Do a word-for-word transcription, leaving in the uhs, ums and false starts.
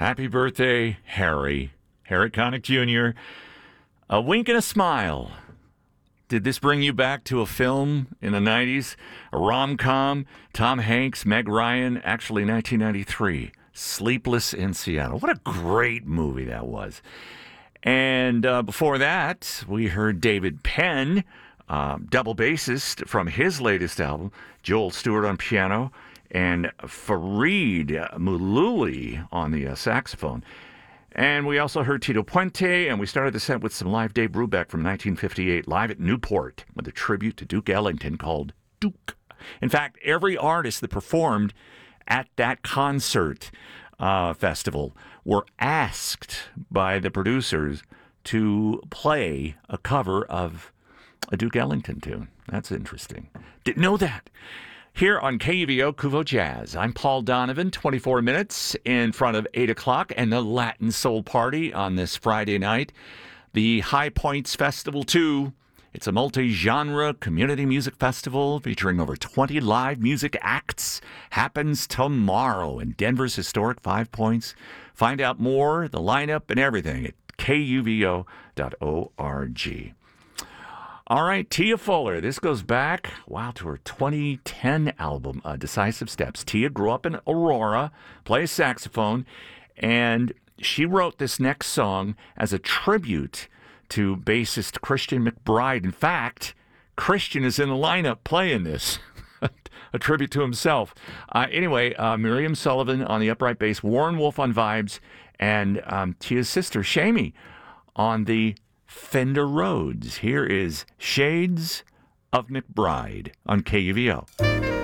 Happy birthday, Harry. Harry Connick Junior A wink and a smile. Did this bring you back to a film in the nineties? A rom-com? Tom Hanks, Meg Ryan, actually nineteen ninety-three. Sleepless in Seattle. What a great movie that was. And uh, before that, we heard David Penn, uh, double bassist from his latest album, Joel Stewart on piano, and Fareed Mullooly on the uh, saxophone. And we also heard Tito Puente, and we started the set with some live Dave Brubeck from nineteen fifty-eight, live at Newport, with a tribute to Duke Ellington called Duke. In fact, every artist that performed at that concert uh, festival were asked by the producers to play a cover of a Duke Ellington tune. That's interesting. Didn't know that. Here on K U V O Kuvo Jazz, I'm Paul Donovan, twenty-four minutes in front of eight o'clock, and the Latin Soul Party on this Friday night. The High Points Festival two. It's a multi-genre community music festival featuring over twenty live music acts. Happens tomorrow in Denver's historic Five Points. Find out more, the lineup, and everything at K U V O dot org. All right, Tia Fuller. This goes back, wow, to her twenty ten album, uh, Decisive Steps. Tia grew up in Aurora, plays saxophone, and she wrote this next song as a tribute to bassist Christian McBride. In fact, Christian is in the lineup playing this, a tribute to himself. Uh, anyway, uh, Miriam Sullivan on the upright bass, Warren Wolf on vibes, and um, Tia's sister, Shamie, on the Fender Rhodes. Here is Shades of McBride on K U V O.